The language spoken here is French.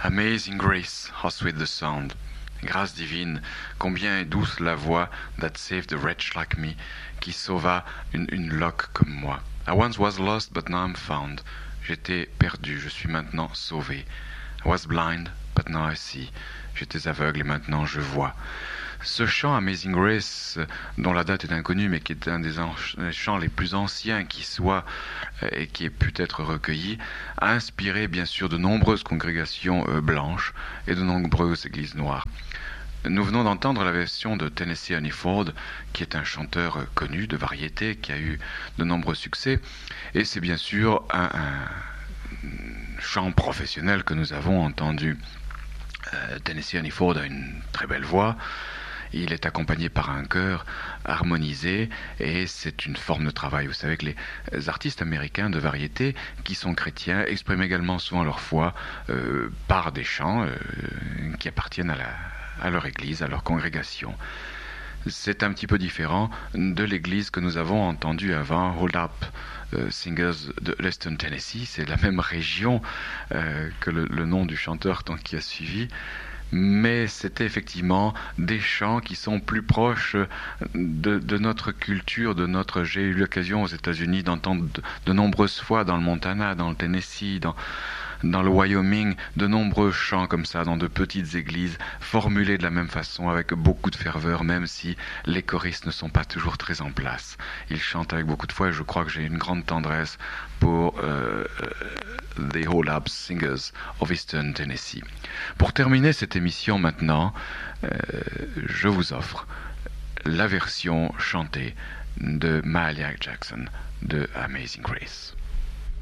Amazing grace, how sweet the sound. Grâce divine, combien est douce la voix that saved a wretch like me, qui sauva une loque comme moi. I once was lost, but now I'm found. J'étais perdu, je suis maintenant sauvé. I was blind, but now I see. J'étais aveugle et maintenant je vois. Ce chant Amazing Grace, dont la date est inconnue, mais qui est un des chants les plus anciens qui soit et qui ait pu être recueilli, a inspiré bien sûr de nombreuses congrégations blanches et de nombreuses églises noires. Nous venons d'entendre la version de Tennessee Honey Ford, qui est un chanteur connu de variété, qui a eu de nombreux succès, et c'est bien sûr un chant professionnel que nous avons entendu. Tennessee Honey Ford a une très belle voix. Il est accompagné par un chœur harmonisé et c'est une forme de travail. Vous savez que les artistes américains de variété qui sont chrétiens expriment également souvent leur foi par des chants qui appartiennent à leur église, à leur congrégation. C'est un petit peu différent de l'église que nous avons entendue avant, Hold Up Singers de Leston, Tennessee. C'est la même région que le nom du chanteur qui a suivi. Mais c'était effectivement des chants qui sont plus proches de notre culture, J'ai eu l'occasion aux États-Unis d'entendre de nombreuses fois dans le Montana, dans le Tennessee, dans le Wyoming, de nombreux chants comme ça, dans de petites églises, formulés de la même façon, avec beaucoup de ferveur, même si les choristes ne sont pas toujours très en place. Ils chantent avec beaucoup de foi et je crois que j'ai une grande tendresse pour The Hold Up Singers of Eastern Tennessee. Pour terminer cette émission maintenant, je vous offre la version chantée de Mahalia Jackson de Amazing Grace.